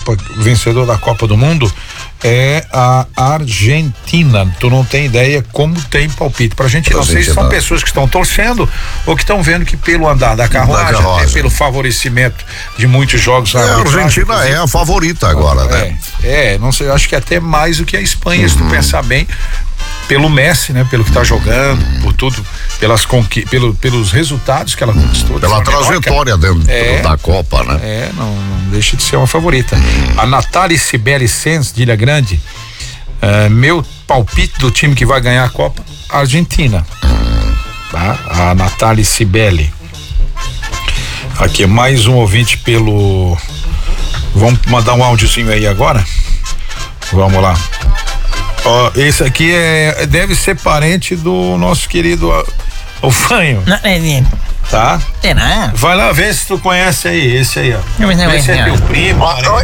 vencedor da Copa do Mundo é a Argentina. Tu não tem ideia como tem palpite pra gente. Não sei se são pessoas que estão torcendo ou que estão vendo que pelo andar da carruagem, até pelo favorecimento de muitos jogos. A Argentina é a favorita agora, né? Não sei, acho que até mais do que a Espanha, se tu pensar bem, pelo Messi, né? Pelo que tá jogando, por tudo, pelos resultados que ela conquistou. Pela trajetória dentro da Copa, né? Não deixa de ser uma favorita. A Natália Cibele Sens, de Ilha Grande, meu palpite do time que vai ganhar a Copa, Argentina. Tá? A Natália Cibele. Aqui, mais um ouvinte pelo... Vamos mandar um áudiozinho aí agora? Vamos lá. Esse aqui deve ser parente do nosso querido o Fanho. Não é. Tá? Será? Vai lá ver se tu conhece aí, esse aí, ó. Esse é teu primo.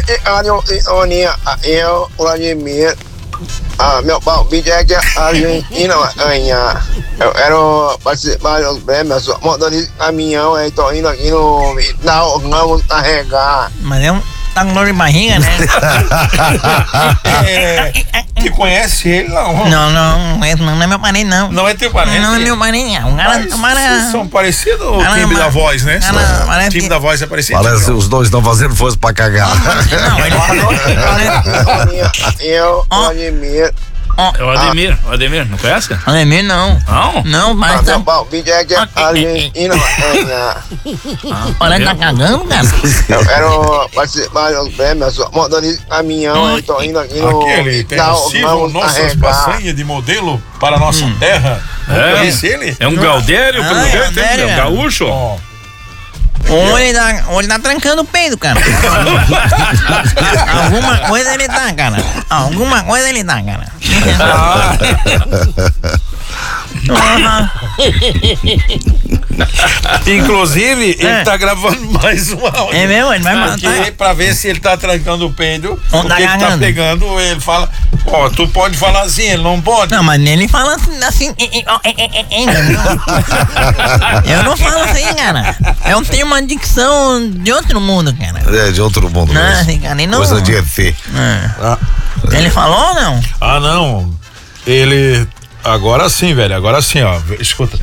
Eu, Vladimir, meu palpite é que a Argentina vai ganhar. Eu quero participar dos prêmios, sou motorista de caminhão, eu tô indo aqui no Vidal, vamos carregar. Mas tá com dor de barriga, né? Que conhece ele, não? Não é meu parente, não. Não é teu parente? Não é meu parente, não. Vocês são parecidos o time da voz, né? O time da voz é parecido. Parece os dois estão fazendo força pra cagar. Eu, Vladimir. O Ademir, não conhece? Ademir, não. Não, mas meu palpite é que a Argentina vai ganhar. Olha, tá cagando, cara? Eu quero participar dos prêmios, sou motorista de caminhão, eu tô indo aqui no Vidal, vamos nossas passanhas de modelo para a nossa terra. Conhece ele? É um Gaudério, pelo jeito, é um gaúcho. Ou ele tá trancando o peido, cara. Alguma coisa ele tá, cara. Inclusive, ele tá gravando mais um áudio. É mesmo? Ele vai matar. Pra ver se ele tá trancando o peido. Porque ele tá pegando, ele fala, tu pode falar assim, ele não pode. Não, mas ele fala assim. Eu não falo assim, cara. Eu tenho uma dicção de outro mundo, cara. É, de outro mundo mesmo. Assim, cara, não... Coisa de ET. Ele falou ou não? Não. Ele... Agora sim, velho. Agora sim, ó. Escuta.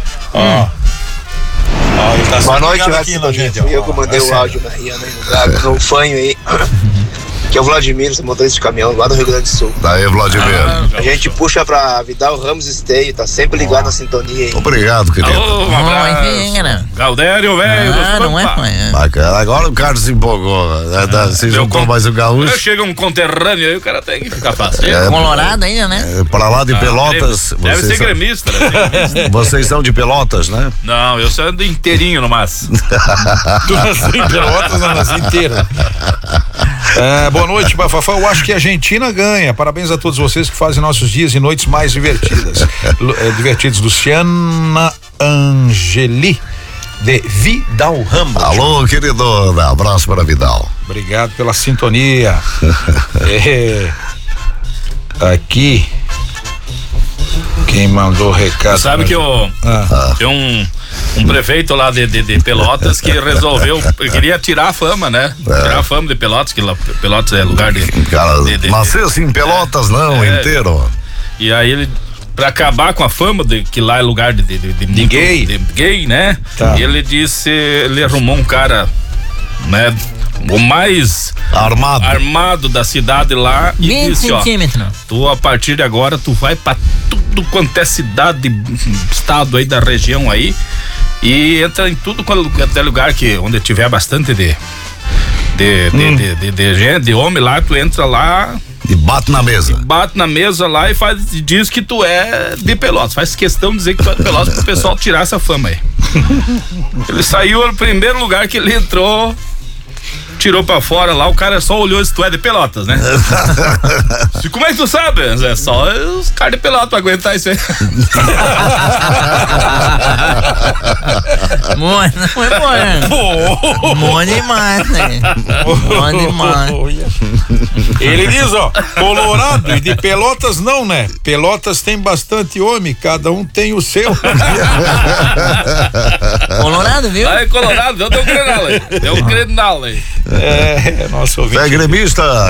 Ele tá boa noite, aqui na gente. Eu que mandei o áudio na Rihanna aí no Fanho aí. Que é o Vladimir, motorista de caminhão lá do Rio Grande do Sul. Daí, Vladimir. A gente puxa pra Vidal Ramos Esteio, tá sempre ligado na sintonia aí. Obrigado, querido. Um abraço. Gaudério, velho. Não é. Bacana. Agora o Carlos se empolgou. Se juntou mais o gaúcho. Chega um conterrâneo aí, o cara tem que ficar fácil. Colorado ainda, né? Pra lá de Pelotas. Deve ser gremista, né? Vocês são de Pelotas, né? Não, eu sou do inteirinho no máximo. Tu nasceu em Pelotas, não nasci inteiro. Boa noite, Bafafá. Eu acho que a Argentina ganha. Parabéns a todos vocês que fazem nossos dias e noites mais divertidas. Luciana Angeli, de Vidal Ramos. Alô, querido. Um abraço para Vidal. Obrigado pela sintonia. Aqui. Quem mandou o recado? Sabe que tem um prefeito lá de Pelotas que resolveu, queria tirar a fama, né? Tirar a fama de Pelotas, que Pelotas é lugar de... Nasceu assim em Pelotas, inteiro. E aí ele, pra acabar com a fama de que lá é lugar de gay. De gay, né? Tá. Ele disse, ele arrumou um cara, né? O mais armado da cidade lá e 20 disse, centímetros. Tu a partir de agora tu vai pra tudo quanto é cidade, estado aí da região aí e entra em tudo quanto é lugar onde tiver bastante de gente, de homem lá, tu entra lá e bate na mesa. Bate na mesa lá e diz que tu é de Pelotas. Faz questão de dizer que tu é de Pelotas pro pessoal tirar essa fama aí. Ele saiu no primeiro lugar que ele entrou, tirou pra fora lá, o cara só olhou se tu é de Pelotas, né? Como é que tu sabe? É só os caras de Pelotas pra aguentar isso aí. Não foi bom. Bom demais, né? Bom demais. Ele diz, Colorado e de Pelotas não, né? Pelotas tem bastante homem, cada um tem o seu. Colorado, viu? Colorado, deu um Grenal aí. Nosso ouvinte. É gremista.